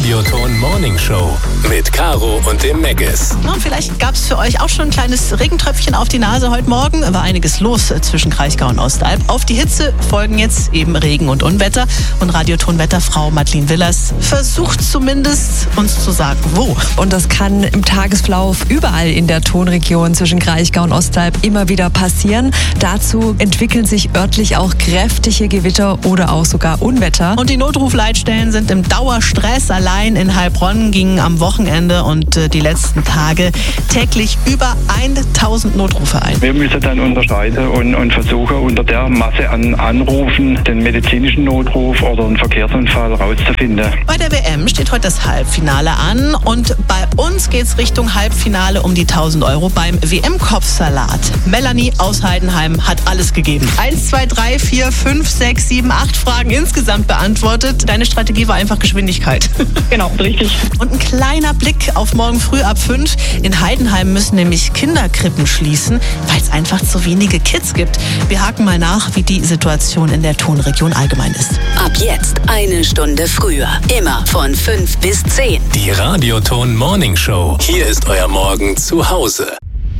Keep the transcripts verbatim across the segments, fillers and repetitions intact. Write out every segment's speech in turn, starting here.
Radioton Morning Show mit Caro und dem Meggis. Ja, vielleicht gab es für euch auch schon ein kleines Regentröpfchen auf die Nase heute Morgen. War einiges los zwischen Kraichgau und Ostalb. Auf die Hitze folgen jetzt eben Regen und Unwetter. Und Radioton-Wetterfrau Madeleine Willers versucht zumindest uns zu sagen, wo. Und das kann im Tagesverlauf überall in der Tonregion zwischen Kraichgau und Ostalb immer wieder passieren. Dazu entwickeln sich örtlich auch kräftige Gewitter oder auch sogar Unwetter. Und die Notrufleitstellen sind im Dauerstress. Allein in Heilbronn gingen am Wochenende und äh, die letzten Tage täglich über tausend Notrufe ein. Wir müssen dann unterscheiden und, und versuchen, unter der Masse an Anrufen den medizinischen Notruf oder einen Verkehrsunfall rauszufinden. Bei der W M steht heute das Halbfinale an und bei uns geht es Richtung Halbfinale um die tausend Euro beim W M-Kopfsalat. Melanie aus Heidenheim hat alles gegeben. Eins, zwei, drei, vier, fünf, sechs, sieben, acht Fragen insgesamt beantwortet. Deine Strategie war einfach Geschwindigkeit. Genau, richtig. Und ein kleiner Blick auf morgen früh ab fünf. In Heidenheim müssen nämlich Kinderkrippen schließen, weil es einfach zu wenige Kids gibt. Wir haken mal nach, wie die Situation in der Tonregion allgemein ist. Ab jetzt eine Stunde früher. Immer von fünf bis zehn. Die Radioton Morning Show. Hier ist euer Morgen zu Hause.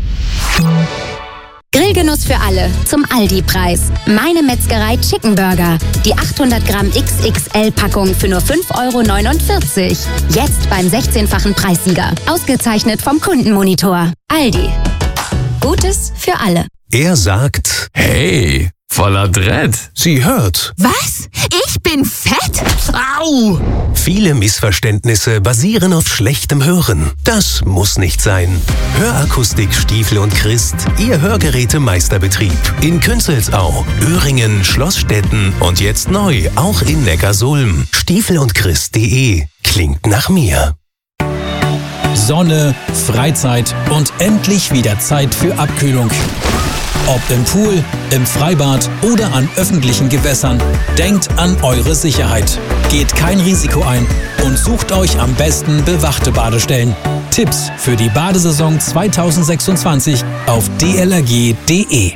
Grillgenuss für alle zum Aldi-Preis. Meine Metzgerei Chicken Burger. Die achthundert Gramm X X L-Packung für nur fünf Euro neunundvierzig. Jetzt beim sechzehnfachen Preissieger. Ausgezeichnet vom Kundenmonitor. Aldi. Gutes für alle. Er sagt, hey, voller Dread. Sie hört. Was? Ich bin fett? Au! Viele Missverständnisse basieren auf schlechtem Hören. Das muss nicht sein. Hörakustik Stiefel und Christ, Ihr Hörgerätemeisterbetrieb. In Künzelsau, Öhringen, Schlossstetten und jetzt neu auch in Neckarsulm. Stiefel und Christ punkt de. Klingt nach mir. Sonne, Freizeit und endlich wieder Zeit für Abkühlung. Ob im Pool, im Freibad oder an öffentlichen Gewässern, denkt an eure Sicherheit. Geht kein Risiko ein und sucht euch am besten bewachte Badestellen. Tipps für die Badesaison zweitausendsechsundzwanzig auf d l r g punkt de.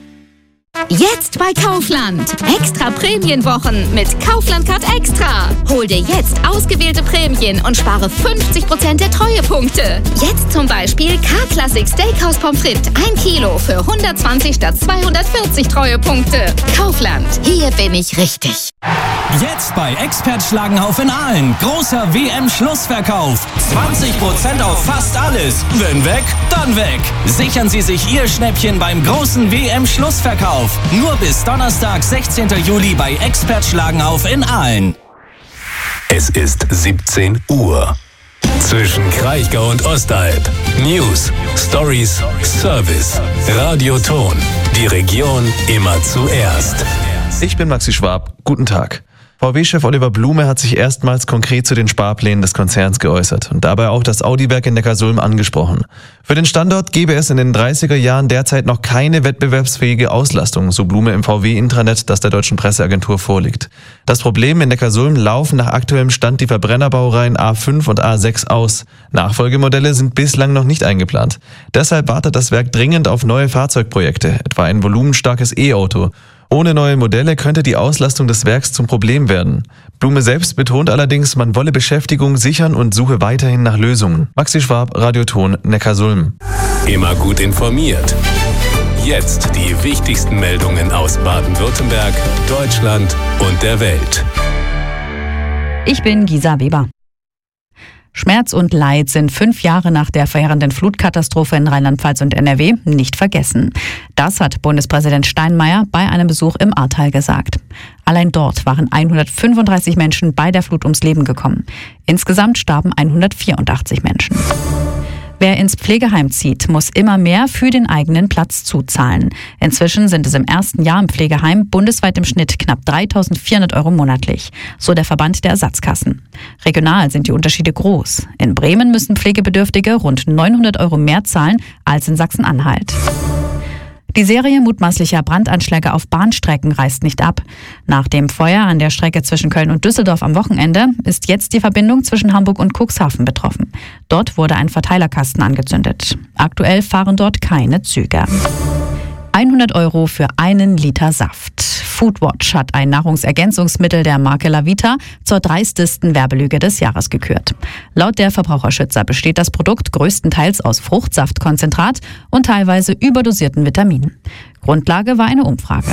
Jetzt bei Kaufland. Extra Prämienwochen mit Kaufland Card Extra. Hol dir jetzt ausgewählte Prämien und spare fünfzig Prozent der Treuepunkte. Jetzt zum Beispiel K-Classic Steakhouse Pommes frites ein Kilo für hundertzwanzig statt zweihundertvierzig Treuepunkte. Kaufland. Hier bin ich richtig. Jetzt bei Expert Schlagenhauf in Aalen. Großer W M-Schlussverkauf. zwanzig Prozent auf fast alles. Wenn weg, dann weg. Sichern Sie sich Ihr Schnäppchen beim großen W M-Schlussverkauf. Nur bis Donnerstag, sechzehnten Juli bei Expert Schlagenhauf in Aalen. Es ist siebzehn Uhr. Zwischen Kraichgau und Ostalb. News, Stories, Service. Radioton. Die Region immer zuerst. Ich bin Maxi Schwab. Guten Tag. V W-Chef Oliver Blume hat sich erstmals konkret zu den Sparplänen des Konzerns geäußert und dabei auch das Audi-Werk in Neckarsulm angesprochen. Für den Standort gebe es in den dreißiger Jahren derzeit noch keine wettbewerbsfähige Auslastung, so Blume im V W-Intranet, das der deutschen Presseagentur vorliegt. Das Problem: in Neckarsulm laufen nach aktuellem Stand die Verbrennerbaureihen A fünf und A sechs aus. Nachfolgemodelle sind bislang noch nicht eingeplant. Deshalb wartet das Werk dringend auf neue Fahrzeugprojekte, etwa ein volumenstarkes E-Auto. Ohne neue Modelle könnte die Auslastung des Werks zum Problem werden. Blume selbst betont allerdings, man wolle Beschäftigung sichern und suche weiterhin nach Lösungen. Maxi Schwab, Radioton, Neckarsulm. Immer gut informiert. Jetzt die wichtigsten Meldungen aus Baden-Württemberg, Deutschland und der Welt. Ich bin Gisa Weber. Schmerz und Leid sind fünf Jahre nach der verheerenden Flutkatastrophe in Rheinland-Pfalz und N R W nicht vergessen. Das hat Bundespräsident Steinmeier bei einem Besuch im Ahrtal gesagt. Allein dort waren hundertfünfunddreißig Menschen bei der Flut ums Leben gekommen. Insgesamt starben hundertvierundachtzig Menschen. Wer ins Pflegeheim zieht, muss immer mehr für den eigenen Platz zuzahlen. Inzwischen sind es im ersten Jahr im Pflegeheim bundesweit im Schnitt knapp dreitausendvierhundert Euro monatlich, so der Verband der Ersatzkassen. Regional sind die Unterschiede groß. In Bremen müssen Pflegebedürftige rund neunhundert Euro mehr zahlen als in Sachsen-Anhalt. Die Serie mutmaßlicher Brandanschläge auf Bahnstrecken reißt nicht ab. Nach dem Feuer an der Strecke zwischen Köln und Düsseldorf am Wochenende ist jetzt die Verbindung zwischen Hamburg und Cuxhaven betroffen. Dort wurde ein Verteilerkasten angezündet. Aktuell fahren dort keine Züge. hundert Euro für einen Liter Saft. Foodwatch hat ein Nahrungsergänzungsmittel der Marke Lavita zur dreistesten Werbelüge des Jahres gekürt. Laut der Verbraucherschützer besteht das Produkt größtenteils aus Fruchtsaftkonzentrat und teilweise überdosierten Vitaminen. Grundlage war eine Umfrage.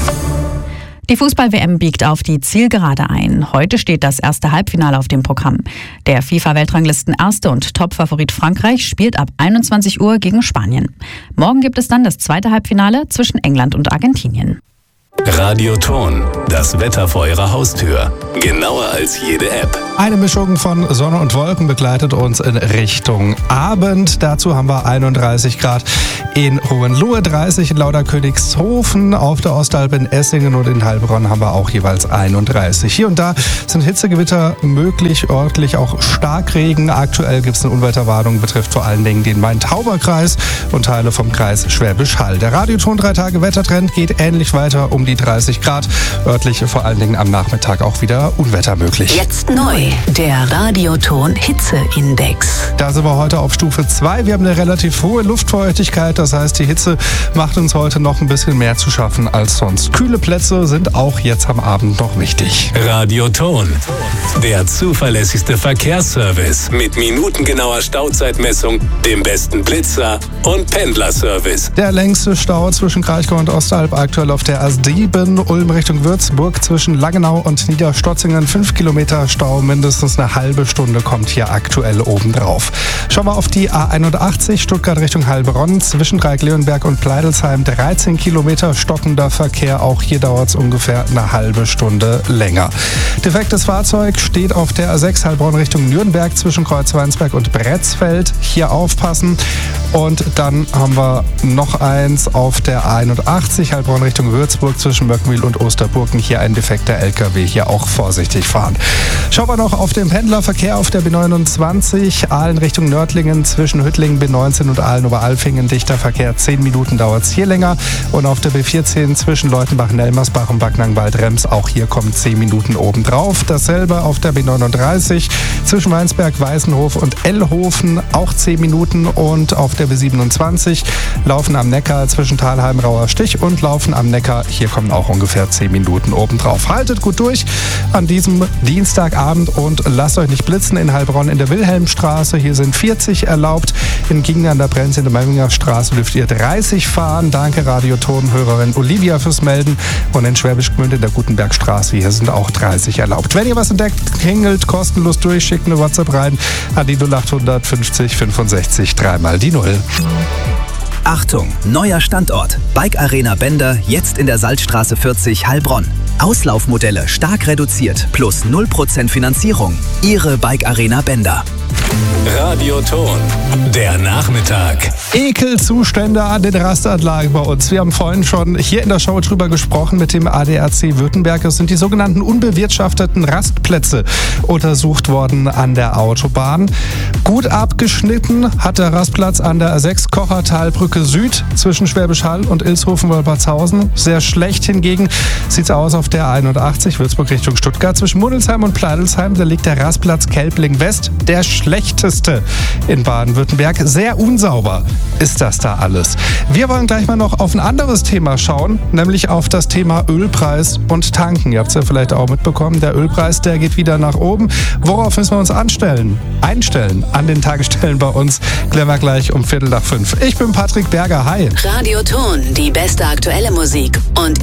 Die Fußball-W M biegt auf die Zielgerade ein. Heute steht das erste Halbfinale auf dem Programm. Der FIFA-Weltranglisten-Erste und Top-Favorit Frankreich spielt ab einundzwanzig Uhr gegen Spanien. Morgen gibt es dann das zweite Halbfinale zwischen England und Argentinien. Radioton, das Wetter vor Ihrer Haustür. Genauer als jede App. Eine Mischung von Sonne und Wolken begleitet uns in Richtung Abend. Dazu haben wir einunddreißig Grad in Hohenlohe, dreißig in Lauterkönigshofen, auf der Ostalb in Essingen und in Heilbronn haben wir auch jeweils einunddreißig. Hier und da sind Hitzegewitter möglich, örtlich auch Starkregen. Aktuell gibt es eine Unwetterwarnung, betrifft vor allen Dingen den Main-Tauber-Kreis und Teile vom Kreis Schwäbisch Hall. Der Radioton drei Tage Wettertrend geht ähnlich weiter um die dreißig Grad. Örtlich vor allen Dingen am Nachmittag auch wieder Unwetter möglich. Jetzt neu, der Radioton Hitzeindex. Da sind wir heute auf Stufe zwei. Wir haben eine relativ hohe Luftfeuchtigkeit. Das heißt, die Hitze macht uns heute noch ein bisschen mehr zu schaffen als sonst. Kühle Plätze sind auch jetzt am Abend noch wichtig. Radioton, der zuverlässigste Verkehrsservice mit minutengenauer Stauzeitmessung, dem besten Blitzer und Pendlerservice. Der längste Stau zwischen Kraichgau und Ostalb aktuell auf der A sieben, Ulm Richtung Würzburg zwischen Langenau und Niederstotzingen. fünf Kilometer Stau, mindestens eine halbe Stunde kommt hier aktuell obendrauf. Schauen wir auf die A einundachtzig, Stuttgart Richtung Heilbronn, zwischen Dreieck-Leonberg und Pleidelsheim dreizehn Kilometer stockender Verkehr. Auch hier dauert es ungefähr eine halbe Stunde länger. Defektes Fahrzeug steht auf der A sechs Heilbronn Richtung Nürnberg zwischen Kreuzweinsberg und Bretzfeld. Hier aufpassen. Und dann haben wir noch eins auf der A einundachtzig Heilbronn Richtung Würzburg zwischen Möckenwil und Osterburgen. Hier ein defekter L K W. Hier auch vorsichtig fahren. Schauen wir noch auf den Pendlerverkehr auf der B neunundzwanzig. Aalen Richtung Nördlingen zwischen Hüttlingen B neunzehn und Aalen-Oberalfingen. Dichter Verkehr. zehn Minuten dauert es hier länger. Und auf der B vierzehn zwischen Leutenbach-Nelmersbach und Backnang-Waldrems. Auch hier kommen zehn Minuten obendrauf. Dasselbe auf der B neununddreißig zwischen Weinsberg, Weißenhof und Ellhofen. Auch zehn Minuten. Und auf der B siebenundzwanzig Laufen am Neckar zwischen Thalheim, Rauer Stich und Laufen am Neckar. Hier kommen auch ungefähr zehn Minuten obendrauf. Haltet gut durch an diesem Dienstagabend und lasst euch nicht blitzen in Heilbronn in der Wilhelmstraße. Hier sind vierzig erlaubt. In Gingen an der Brenz in der Memminger Straße dürft ihr dreißig fahren. Danke Radioton-Hörerin Olivia fürs Melden. Und in Schwäbisch Gmünd in der Gutenbergstraße, hier sind auch dreißig erlaubt. Wenn ihr was entdeckt, klingelt kostenlos durch, schickt eine WhatsApp rein an die null achthundert fünfzig fünfundsechzig dreimal die Null. Achtung, neuer Standort. Bike Arena Bender, jetzt in der Salzstraße vierzig Heilbronn. Auslaufmodelle stark reduziert, plus null Prozent Finanzierung. Ihre Bike Arena Bender. Radioton, der Nachmittag. Ekelzustände an den Rastanlagen bei uns. Wir haben vorhin schon hier in der Show drüber gesprochen mit dem A D A C Württemberg. Es sind die sogenannten unbewirtschafteten Rastplätze untersucht worden an der Autobahn. Gut abgeschnitten hat der Rastplatz an der A sechs Kochertalbrücke Süd zwischen Schwäbisch Hall und Ilshofen-Wolbertshausen. Sehr schlecht hingegen sieht es aus auf der A einundachtzig Würzburg Richtung Stuttgart zwischen Muddelsheim und Pleidelsheim. Da liegt der Rastplatz Kelbling West, der schlechteste in Baden-Württemberg. Sehr unsauber ist das da alles. Wir wollen gleich mal noch auf ein anderes Thema schauen, nämlich auf das Thema Ölpreis und Tanken. Ihr habt es ja vielleicht auch mitbekommen, der Ölpreis, der geht wieder nach oben. Worauf müssen wir uns anstellen? Einstellen an den Tagesstellen bei uns. Klären wir gleich um Viertel nach fünf. Ich bin Patrick Berger. Hi. Radioton, die beste aktuelle Musik und